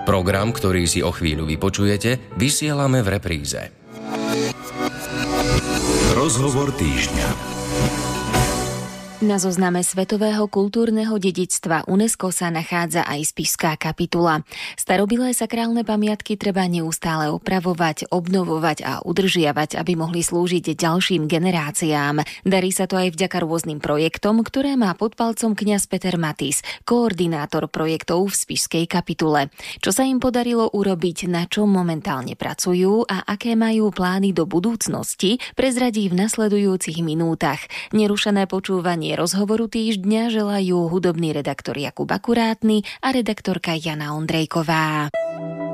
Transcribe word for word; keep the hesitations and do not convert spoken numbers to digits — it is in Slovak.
Program, ktorý si o chvíľu vypočujete, vysielame v repríze. Rozhovor týždňa. Na zozname svetového kultúrneho dedičstva UNESCO sa nachádza aj Spišská kapitula. Starobilé sakrálne pamiatky treba neustále opravovať, obnovovať a udržiavať, aby mohli slúžiť ďalším generáciám. Darí sa to aj vďaka rôznym projektom, ktoré má pod palcom kňaz Peter Matis, koordinátor projektov v Spišskej kapitule. Čo sa im podarilo urobiť, na čom momentálne pracujú a aké majú plány do budúcnosti, prezradí v nasledujúcich minútach. Nerušené počúvanie rozhovoru týždňa želajú hudobný redaktor Jakub Akurátny a redaktorka Jana Ondrejková.